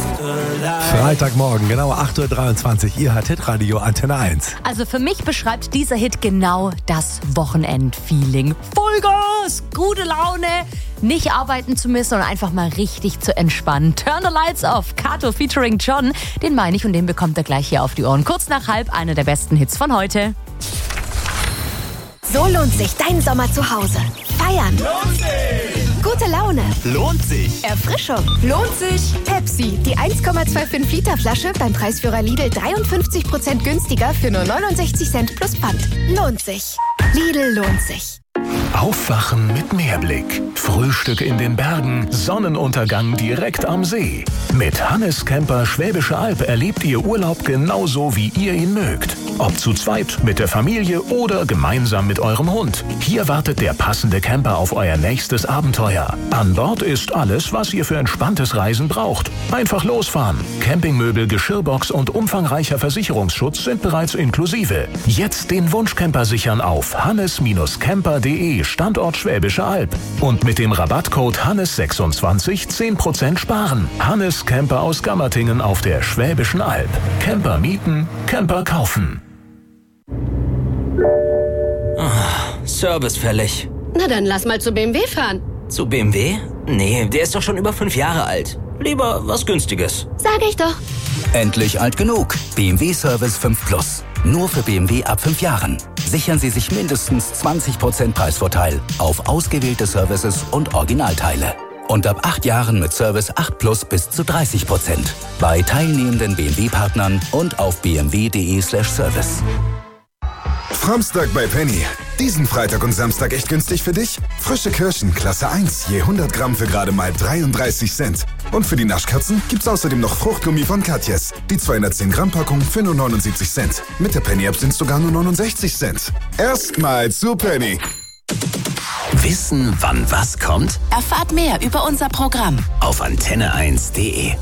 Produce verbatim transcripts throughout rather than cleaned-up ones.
Freitagmorgen, genau acht Uhr dreiundzwanzig. Ihr hört Hitradio Antenne eins. Also für mich beschreibt dieser Hit genau das Wochenend-Feeling. Vollgas, gute Laune, nicht arbeiten zu müssen und einfach mal richtig zu entspannen. Turn the Lights Off, Kato featuring John. Den meine ich und den bekommt er gleich hier auf die Ohren. Kurz nach halb, einer der besten Hits von heute. So lohnt sich dein Sommer zu Hause. Feiern. Lohnt sich. Gute Laune. Lohnt sich. Erfrischung. Lohnt sich. Pepsi, die eins Komma fünfundzwanzig Liter Flasche beim Preisführer Lidl dreiundfünfzig Prozent günstiger für nur neunundsechzig Cent plus Pfand. Lohnt sich. Lidl lohnt sich. Aufwachen mit Meerblick. Frühstück in den Bergen, Sonnenuntergang direkt am See. Mit Hannes Camper Schwäbische Alb erlebt ihr Urlaub genauso, wie ihr ihn mögt. Ob zu zweit, mit der Familie oder gemeinsam mit eurem Hund. Hier wartet der passende Camper auf euer nächstes Abenteuer. An Bord ist alles, was ihr für entspanntes Reisen braucht. Einfach losfahren. Campingmöbel, Geschirrbox und umfangreicher Versicherungsschutz sind bereits inklusive. Jetzt den Wunschcamper sichern auf hannes camper punkt de, Standort Schwäbische Alb. Und mit dem Rabattcode Hannes sechsundzwanzig zehn Prozent sparen. Hannes Camper aus Gammertingen auf der Schwäbischen Alb. Camper mieten, Camper kaufen. Oh, Service fällig. Na dann lass mal zu B M W fahren. Zu B M W? Nee, der ist doch schon über fünf Jahre alt. Lieber was Günstiges. Sag ich doch. Endlich alt genug. B M W Service fünf Plus. Nur für B M W ab fünf Jahren. Sichern Sie sich mindestens zwanzig Prozent Preisvorteil auf ausgewählte Services und Originalteile. Und ab acht Jahren mit Service acht Plus bis zu dreißig Prozent. Bei teilnehmenden B M W-Partnern und auf b m w punkt de slash service. Framstag bei Penny. Diesen Freitag und Samstag echt günstig für dich? Frische Kirschen, Klasse eins, je hundert Gramm für gerade mal dreiunddreißig Cent. Und für die Naschkatzen gibt's außerdem noch Fruchtgummi von Katjes. Die zweihundertzehn Gramm Packung für nur neunundsiebzig Cent. Mit der Penny-App sind's sogar nur neunundsechzig Cent. Erstmal zu Penny. Wissen, wann was kommt? Erfahrt mehr über unser Programm Auf antenne eins punkt de.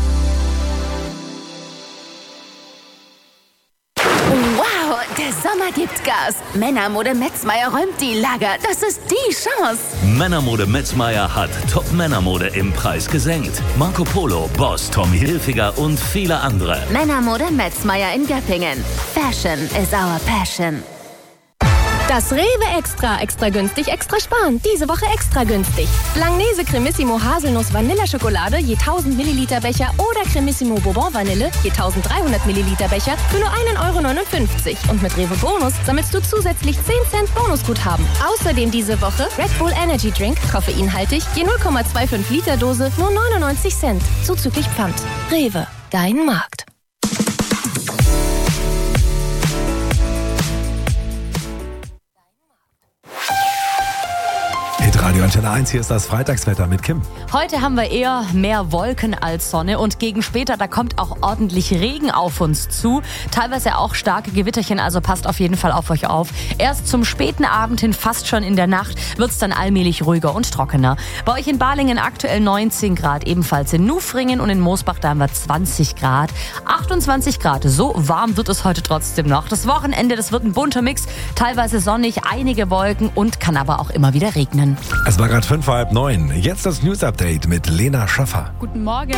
Wow, der Sommer gibt Gas. Männermode Metzmeier räumt die Lager. Das ist die Chance. Männermode Metzmeier hat Top-Männermode im Preis gesenkt. Marco Polo, Boss, Tommy Hilfiger und viele andere. Männermode Metzmeier in Göppingen. Fashion is our passion. Das Rewe Extra, extra günstig, extra sparen. Diese Woche extra günstig. Langnese Cremissimo Haselnuss Vanilleschokolade je tausend Milliliter Becher oder Cremissimo Bourbon Vanille je dreizehnhundert Milliliter Becher für nur ein Euro neunundfünfzig. Und mit Rewe Bonus sammelst du zusätzlich zehn Cent Bonusguthaben. Außerdem diese Woche Red Bull Energy Drink, koffeinhaltig, je null Komma fünfundzwanzig Liter Dose, nur neunundneunzig Cent. Zuzüglich Pfand. Rewe, dein Markt. Radio Antenne eins, hier ist das Freitagswetter mit Kim. Heute haben wir eher mehr Wolken als Sonne und gegen später, da kommt auch ordentlich Regen auf uns zu. Teilweise auch starke Gewitterchen, also passt auf jeden Fall auf euch auf. Erst zum späten Abend hin, fast schon in der Nacht, wird's dann allmählich ruhiger und trockener. Bei euch in Balingen aktuell neunzehn Grad, ebenfalls in Nufringen und in Moosbach, da haben wir zwanzig Grad. achtundzwanzig Grad, so warm wird es heute trotzdem noch. Das Wochenende, das wird ein bunter Mix, teilweise sonnig, einige Wolken und kann aber auch immer wieder regnen. Es war gerade fünf vor halb neun. Jetzt das News-Update mit Lena Schaffer. Guten Morgen.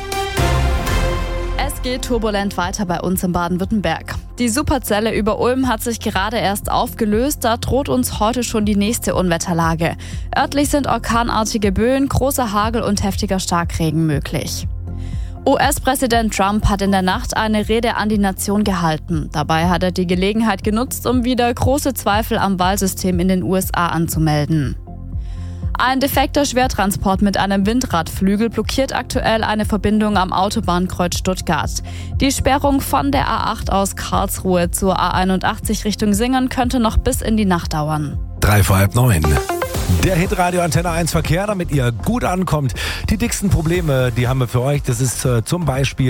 Es geht turbulent weiter bei uns in Baden-Württemberg. Die Superzelle über Ulm hat sich gerade erst aufgelöst. Da droht uns heute schon die nächste Unwetterlage. Örtlich sind orkanartige Böen, großer Hagel und heftiger Starkregen möglich. U S-Präsident Trump hat in der Nacht eine Rede an die Nation gehalten. Dabei hat er die Gelegenheit genutzt, um wieder große Zweifel am Wahlsystem in den U S A anzumelden. Ein defekter Schwertransport mit einem Windradflügel blockiert aktuell eine Verbindung am Autobahnkreuz Stuttgart. Die Sperrung von der A acht aus Karlsruhe zur A einundachtzig Richtung Singen könnte noch bis in die Nacht dauern. Drei vor halb neun. Der Hitradio Antenne eins Verkehr, damit ihr gut ankommt. Die dicksten Probleme, die haben wir für euch. Das ist äh, zum Beispiel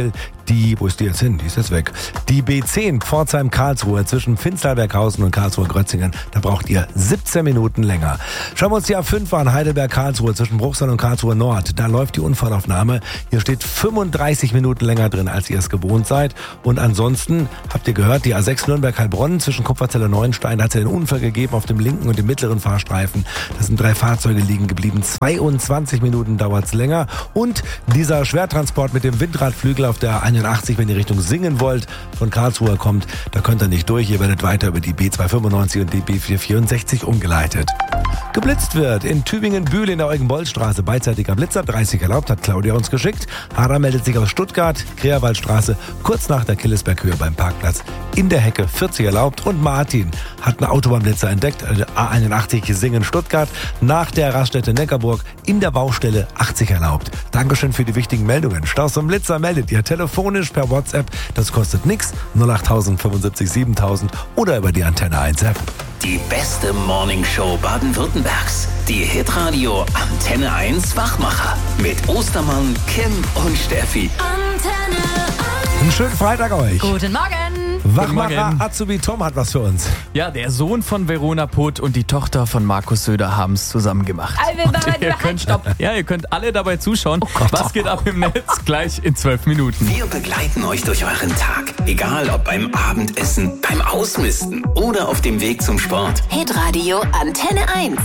Die, wo ist die jetzt hin? Die ist jetzt weg. Die B zehn Pforzheim-Karlsruhe zwischen Finsterberghausen und Karlsruhe-Grötzingen. Da braucht ihr siebzehn Minuten länger. Schauen wir uns die A fünf an. Heidelberg-Karlsruhe zwischen Bruchsal und Karlsruhe Nord. Da läuft die Unfallaufnahme. Hier steht fünfunddreißig Minuten länger drin, als ihr es gewohnt seid. Und ansonsten habt ihr gehört, die A sechs Nürnberg-Heilbronn zwischen Kupferzell und Neuenstein, da hat es ja den Unfall gegeben auf dem linken und dem mittleren Fahrstreifen. Da sind drei Fahrzeuge liegen geblieben. zweiundzwanzig Minuten dauert es länger. Und dieser Schwertransport mit dem Windradflügel auf der A einundachtzig, wenn ihr Richtung Singen wollt, von Karlsruhe kommt, da könnt ihr nicht durch. Ihr werdet weiter über die B zweihundertfünfundneunzig und die B vierhundertvierundsechzig umgeleitet. Geblitzt wird in Tübingen-Bühl in der Eugen-Boll-Straße. Beidseitiger Blitzer, dreißig erlaubt, hat Claudia uns geschickt. Hara meldet sich aus Stuttgart, Kreerwaldstraße, kurz nach der Killesberghöhe beim Parkplatz. In der Hecke vierzig erlaubt. Und Martin hat einen Autobahnblitzer entdeckt, A einundachtzig Singen Stuttgart, nach der Raststätte Neckarburg, in der Baustelle achtzig erlaubt. Dankeschön für die wichtigen Meldungen. Staus und Blitzer meldet ihr telefonisch per WhatsApp. Das kostet nichts. null acht fünfundsiebzig siebentausend oder über die Antenne eins App. Die beste Morningshow Baden-Württembergs. Die Hitradio Antenne eins Wachmacher. Mit Ostermann, Kim und Steffi. Antenne eins. Einen schönen Freitag euch. Guten Morgen. Wachmacher Azubi Tom hat was für uns. Ja, der Sohn von Verona Poth und die Tochter von Markus Söder haben es zusammen gemacht. Also, ihr könnt, ja, ihr könnt alle dabei zuschauen. Oh Gott, was geht ab im Netz? Gleich in zwölf Minuten. Wir begleiten euch durch euren Tag. Egal ob beim Abendessen, beim Ausmisten oder auf dem Weg zum Sport. Hitradio Antenne eins.